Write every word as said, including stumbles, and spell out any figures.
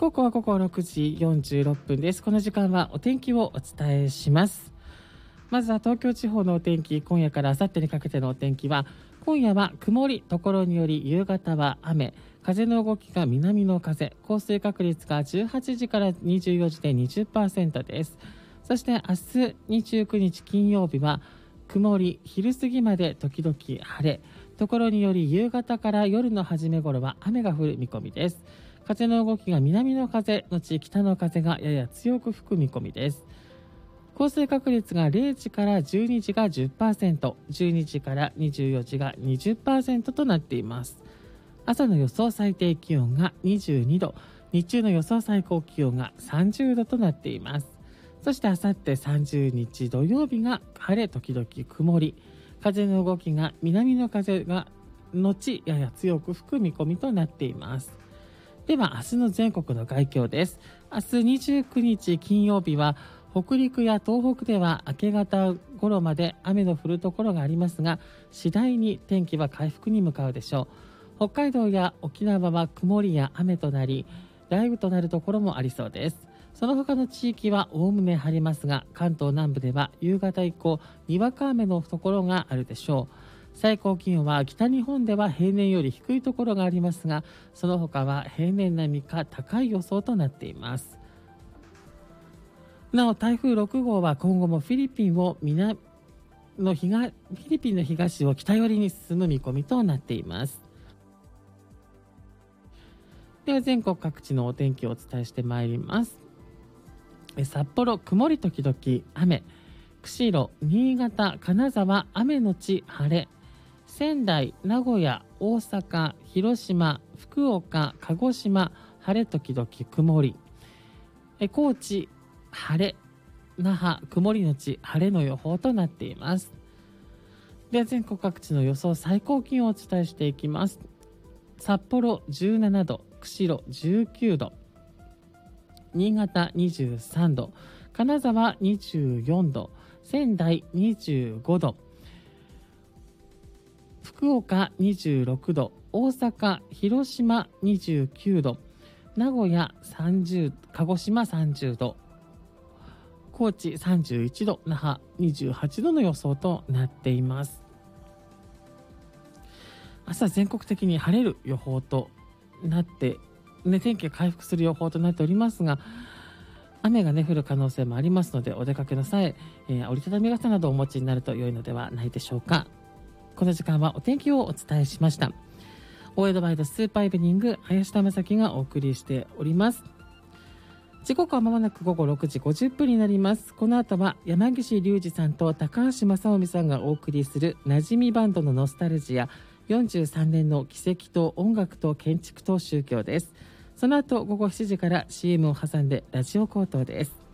刻は午後ろくじよんじゅうろっぷんです。この時間はお天気をお伝えします。まずは東京地方のお天気、今夜から明後日にかけてのお天気は、今夜は曇り、ところにより夕方は雨、風の動きが南の風、降水確率がじゅうはちじからにじゅうよじで にじゅっパーセント です。そして明日にじゅうくにち金曜日は曇り、昼過ぎまで時々晴れ、ところにより夕方から夜の初め頃は雨が降る見込みです。風の動きが南の風のち北の風がやや強く吹く見込みです。降水確率がれいじからじゅうにじが じゅっパーセント、じゅうにじからにじゅうよじが にじゅっパーセント となっています。朝の予想最低気温がにじゅうにど、日中の予想最高気温がさんじゅうどとなっています。そして明後日さんじゅうにち土曜日が晴れ時々曇り、風の動きが南の風が後やや強く吹く見込みとなっています。では明日の全国の概況です。明日にじゅうくにち金曜日は北陸や東北では明け方頃まで雨の降るところがありますが、次第に天気は回復に向かうでしょう。北海道や沖縄は曇りや雨となり、雷雨となるところもありそうです。その他の地域はおおむね晴れますが、関東南部では夕方以降にわか雨のところがあるでしょう。最高気温は北日本では平年より低いところがありますが、その他は平年並みか高い予想となっています。なお台風ろくごうは今後もフィリピンを南の東フィリピンの東を北寄りに進む見込みとなっています。では全国各地のお天気をお伝えしてまいります。札幌曇り時々雨、釧路、新潟、金沢雨のち晴れ、仙台、名古屋、大阪、広島、福岡、鹿児島晴れ時々曇り、高知晴れ、那覇曇りのち晴れの予報となっています。では全国各地の予想最高気温をお伝えしていきます。札幌じゅうななど、釧路じゅうきゅうど、新潟にじゅうさんど、金沢にじゅうよんど、仙台にじゅうごど、福岡にじゅうろくど、大阪、広島にじゅうきゅうど、名古屋さんじゅう、鹿児島さんじゅうど、高知さんじゅういちど、那覇にじゅうはちどの予想となっています。朝全国的に晴れる予報となって、ね、天気が回復する予報となっておりますが、雨が、ね、降る可能性もありますので、お出かけの際、えー、折りたたみ傘などをお持ちになると良いのではないでしょうか。この時間はお天気をお伝えしました。大江戸バイドスーパーイブニング、林田正樹がお送りしております。時刻はまもなく午後ろくじごじゅっぷんになります。この後は山岸隆二さんと高橋正臣さんがお送りする馴染みバンドのノスタルジア、よんじゅうさんねんの奇跡と音楽と建築と宗教です。その後午後しちじから シーエム を挟んでラジオ口頭です。